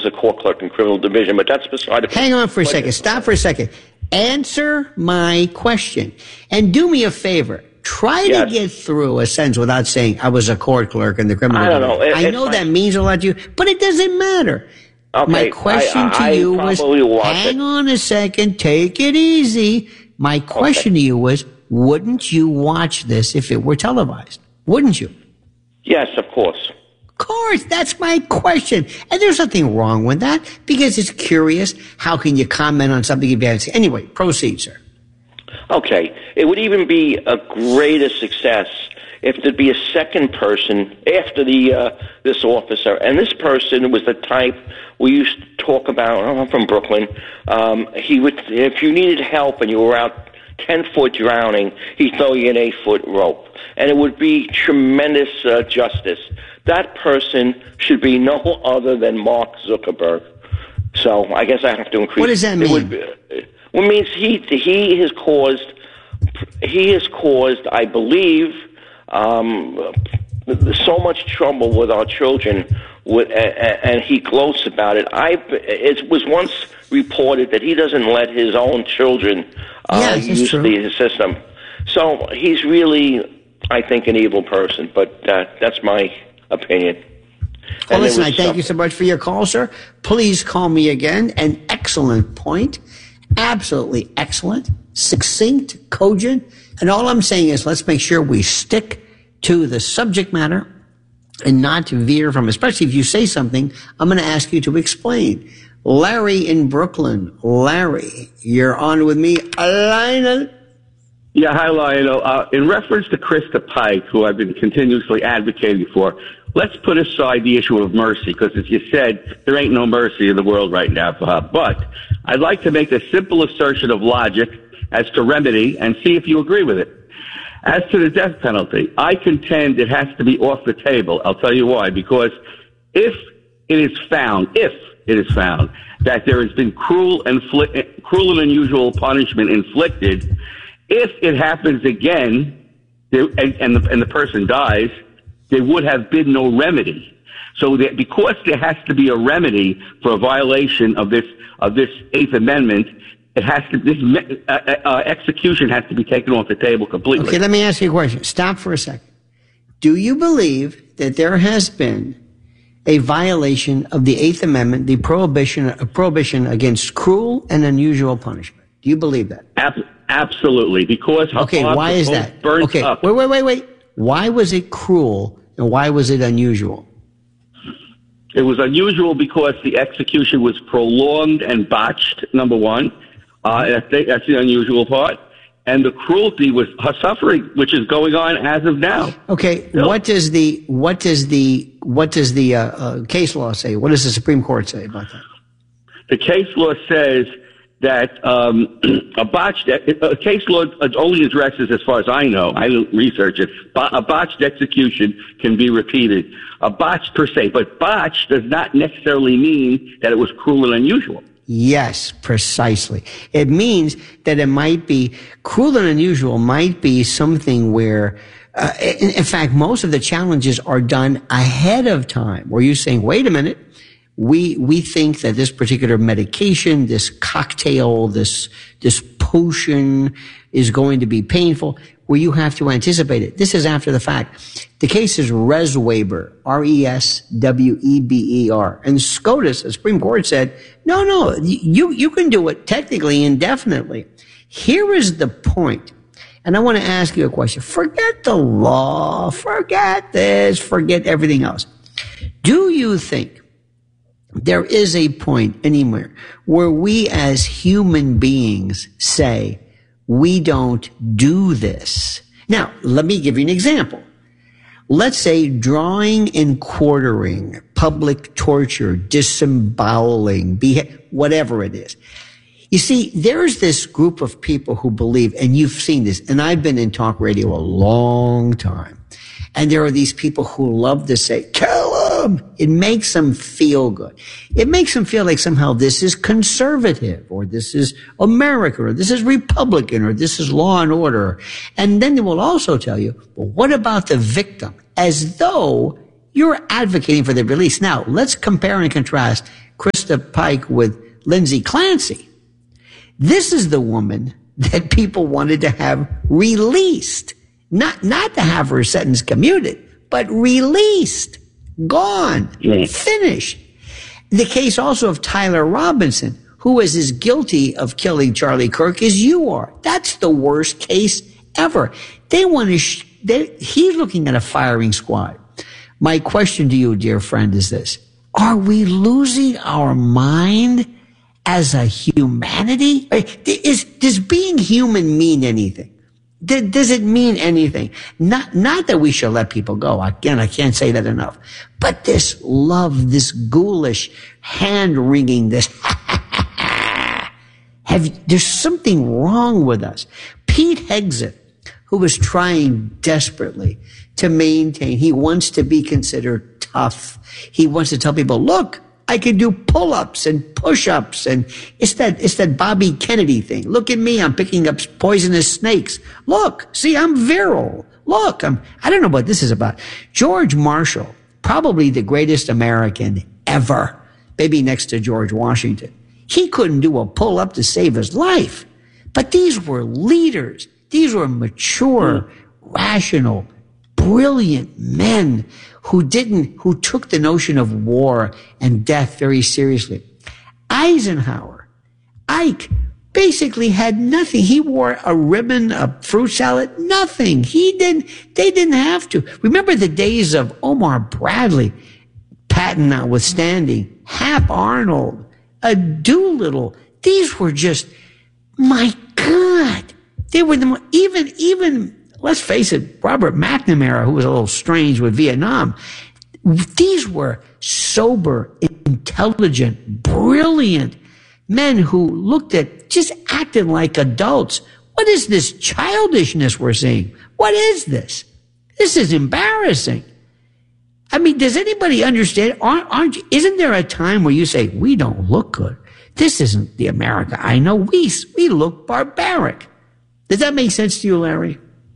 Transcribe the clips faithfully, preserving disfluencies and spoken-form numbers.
was a court clerk in criminal division, but that's beside the point. Hang on for a second. Stop for a second. Answer my question. And do me a favor. Try yes. to get through a sentence without saying, I was a court clerk in the criminal I don't know. It, I know that means a lot to you, but it doesn't matter. Okay. My question I, I, to you I was, hang it. on a second, take it easy. My question okay. to you was, wouldn't you watch this if it were televised? Wouldn't you? Yes, of course. Of course, that's my question. And there's nothing wrong with that because it's curious. How can you comment on something if you haven't seen? Anyway, proceed, sir. Okay. It would even be a greater success if there'd be a second person after the uh, this officer. And this person was the type we used to talk about. Oh, I'm from Brooklyn. Um, he would, if you needed help and you were out ten foot drowning, he'd throw you an eight foot rope. And it would be tremendous uh, justice. That person should be no other than Mark Zuckerberg. So I guess I have to increase. What does that mean? It would be, well, it means he he has caused he has caused, I believe, um, so much trouble with our children, with, and he gloats about it. I it was once reported that he doesn't let his own children uh, yes, use true. the system. So he's really, I think, an evil person. But uh, that's my opinion. Well, and listen, I thank some- you so much for your call, sir. Please call me again. An excellent point. Absolutely excellent. Succinct, cogent. And all I'm saying is let's make sure we stick to the subject matter and not veer from, especially if you say something, I'm going to ask you to explain. Larry in Brooklyn. Larry, you're on with me. Lionel. Yeah, hi, Lionel. Uh, in reference to Krista Pike, who I've been continuously advocating for, let's put aside the issue of mercy, because as you said, there ain't no mercy in the world right now for her. But I'd like to make a simple assertion of logic as to remedy and see if you agree with it. As to the death penalty, I contend it has to be off the table. I'll tell you why. Because if it is found, if it is found that there has been cruel and fli- cruel and unusual punishment inflicted, if it happens again, there, and, and, the, and the person dies, there would have been no remedy. So that because there has to be a remedy for a violation of this of this Eighth Amendment, it has to this uh, uh, execution has to be taken off the table completely. Okay, let me ask you a question. Stop for a second. Do you believe that there has been a violation of the Eighth Amendment, the prohibition a prohibition against cruel and unusual punishment? Do you believe that? Ab- absolutely, because okay, why is that? Okay, up. wait, wait, wait, wait. Why was it cruel and why was it unusual? It was unusual because the execution was prolonged and botched, number one. Uh, that's, the, that's the unusual part. And the cruelty was her suffering, which is going on as of now. Okay, So, what does the what does the what does the uh, uh, case law say? What does the Supreme Court say about that? the case law says that um, a botched a case law only addresses, as far as I know, I didn't research it, a botched execution can be repeated. A botched per se, but botched does not necessarily mean that it was cruel and unusual. Yes, precisely. It means that it might be cruel and unusual, might be something where, uh, in, in fact, most of the challenges are done ahead of time, where you're saying, wait a minute, we, we think that this particular medication, this cocktail, this, this potion is going to be painful, where you have to anticipate it. This is after the fact. The case is Resweber, R E S W E B E R. And SCOTUS, the Supreme Court said, no, no, you, you can do it technically indefinitely. Here is the point. And I want to ask you a question. Forget the law, forget this, forget everything else. Do you think there is a point anywhere where we as human beings say, we don't do this? Now, let me give you an example. Let's say drawing and quartering, public torture, disemboweling, beha- whatever it is. You see, there's this group of people who believe, and you've seen this, and I've been in talk radio a long time, and there are these people who love to say, kill them. It makes them feel good. It makes them feel like somehow this is conservative, or this is American, or this is Republican, or this is law and order. And then they will also tell you, well, what about the victim? As though you're advocating for their release. Now, let's compare and contrast Krista Pike with Lindsay Clancy. This is the woman that people wanted to have released. Not, not to have her sentence commuted, but released. Gone. Yes. Finished. The case also of Tyler Robinson, who is as guilty of killing Charlie Kirk as you are. That's the worst case ever. They want to, sh- they, he's looking at a firing squad. My question to you, dear friend, is this. Are we losing our mind as a humanity? Is, does being human mean anything? Does it mean anything? Not, not that we should let people go. Again, I can't say that enough. But this love, this ghoulish hand wringing, this have, there's something wrong with us. Pete Hegseth, who was trying desperately to maintain, he wants to be considered tough. He wants to tell people, look, I can do pull-ups and push-ups, and it's that, it's that Bobby Kennedy thing. Look at me, I'm picking up poisonous snakes. Look, see, I'm virile. Look, I'm, I don't know what this is about. George Marshall, probably the greatest American ever, maybe next to George Washington. He couldn't do a pull-up to save his life. But these were leaders. These were mature, mm. rational, brilliant men who didn't, who took the notion of war and death very seriously. Eisenhower, Ike, basically had nothing. He wore a ribbon, a fruit salad, nothing. He didn't, they didn't have to. Remember the days of Omar Bradley, Patton notwithstanding, Hap Arnold, a Doolittle. These were just, my God, they were the, even, even, let's face it, Robert McNamara, who was a little strange with Vietnam, these were sober, intelligent, brilliant men who looked at, just acted like adults. What is this childishness we're seeing? What is this? This is embarrassing. I mean, does anybody understand? Aren't, aren't you, isn't there a time where you say, we don't look good? This isn't the America I know. We, we look barbaric. Does that make sense to you, Larry?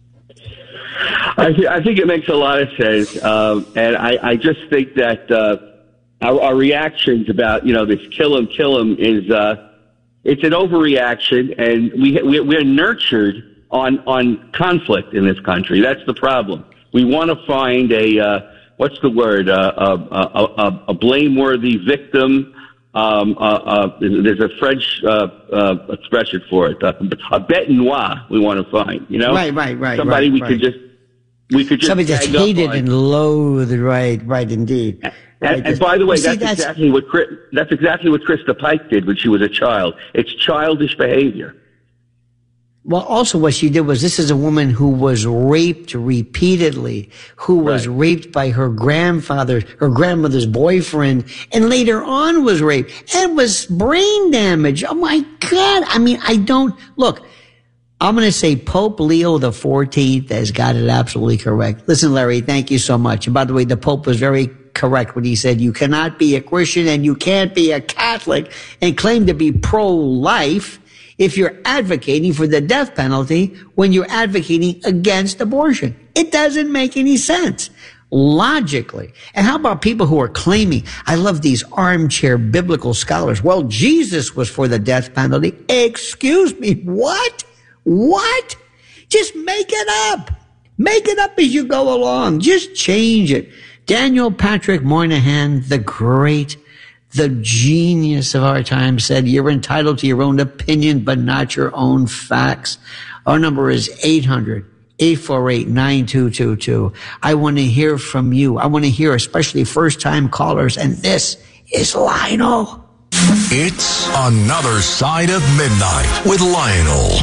I, th- I think it makes a lot of sense, um, and I, I just think that uh, our, our reactions about, you know, this kill him, kill him is uh, it's an overreaction, and we, we we're nurtured on on conflict in this country. That's the problem. We want to find a uh, what's the word uh, a, a, a, a blameworthy victim. Um, uh, uh, there's a French uh, uh, expression for it, uh, a bête noire. We want to find, you know, right, right, right. Somebody right, we right. could just. We could just somebody that's hated and loathed, right, right, indeed. And, right. and by the way, see, that's, that's exactly what that's exactly what Krista Pike did when she was a child. It's childish behavior. Well, also what she did was, this is a woman who was raped repeatedly, who was right. raped by her grandfather, her grandmother's boyfriend, and later on was raped and was brain damage. Oh my God! I mean, I don't look. I'm going to say Pope Leo the fourteenth has got it absolutely correct. Listen, Larry, thank you so much. And by the way, the Pope was very correct when he said you cannot be a Christian and you can't be a Catholic and claim to be pro-life if you're advocating for the death penalty when you're advocating against abortion. It doesn't make any sense. Logically. And how about people who are claiming, I love these armchair biblical scholars. Well, Jesus was for the death penalty. Excuse me, what? What? Just make it up. Make it up as you go along. Just change it. Daniel Patrick Moynihan, the great, the genius of our time, said, you're entitled to your own opinion, but not your own facts. Our number is eight hundred, eight four eight, nine two two two. I want to hear from you. I want to hear especially first-time callers. And this is Lionel. It's Another Side of Midnight with Lionel.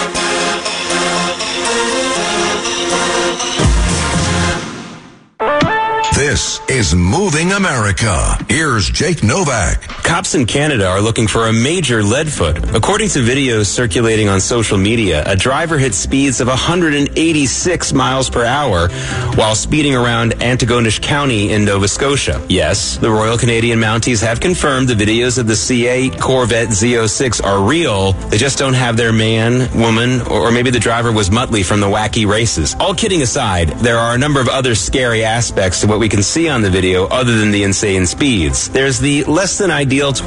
This is Moving America. Here's Jake Novak. Cops in Canada are looking for a major lead foot. According to videos circulating on social media, a driver hit speeds of one hundred eighty-six miles per hour while speeding around Antigonish County in Nova Scotia. Yes, the Royal Canadian Mounties have confirmed the videos of the C A Corvette Z oh six are real. They just don't have their man, woman, or maybe the driver was Muttley from the wacky races. All kidding aside, there are a number of other scary aspects to what we can see on the video other than the insane speeds. There's the less than ideal L twelve